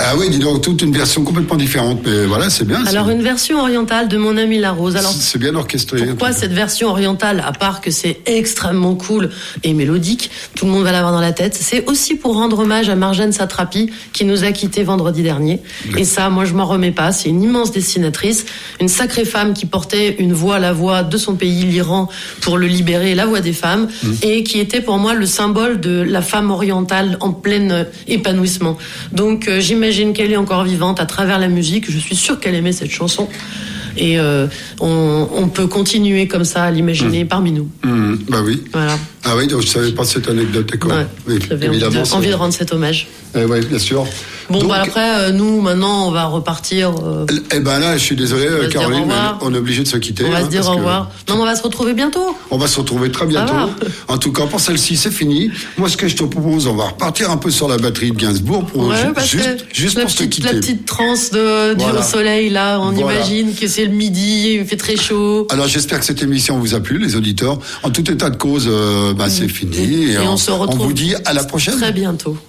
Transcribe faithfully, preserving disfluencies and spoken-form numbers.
Ah oui, dis donc, toute une version complètement différente, mais voilà, c'est bien. Alors, c'est... une version orientale de Mon ami la rose. Alors, c'est bien orchestré. Pourquoi cette version orientale, à part que c'est extrêmement cool et mélodique, tout le monde va l'avoir dans la tête, c'est aussi pour rendre hommage à Marjane Satrapi, qui nous a quittés vendredi dernier. Oui. Et ça, moi, je m'en remets pas. C'est une immense dessinatrice, une sacrée femme qui portait une voix, la voix de son pays, l'Iran, pour le libérer, la voix des femmes, mmh. et qui était pour moi le symbole de la femme orientale en plein épanouissement. Donc, euh, j'imagine qu'elle est encore vivante à travers la musique. Je suis sûre qu'elle aimait cette chanson. Et euh, on, on peut continuer comme ça à l'imaginer mmh. parmi nous. Mmh. Bah oui. Voilà. Ah oui, donc je savais pas cette anecdote, d'accord. Ouais, oui, j'avais évidemment, envie de, envie de rendre cet hommage. Eh oui, bien sûr. Bon, donc, bah après, euh, nous, maintenant, on va repartir. Euh, eh ben là, je suis désolé, Caroline, mais on est obligé de se quitter. On va hein, se dire au revoir. Que... Non, on va se retrouver bientôt. On va se retrouver très bientôt. En tout cas, pour celle-ci, c'est fini. Moi, ce que je te propose, on va repartir un peu sur la batterie de Gainsbourg pour ouais, ju- juste, juste pour se quitter. La petite transe de, du voilà. soleil, là, on voilà. imagine que c'est le midi, il fait très chaud. Alors, j'espère que cette émission vous a plu, les auditeurs. En tout état de cause, euh, bah, c'est fini. Et, et on, on se retrouve on vous dit à la prochaine. Très bientôt.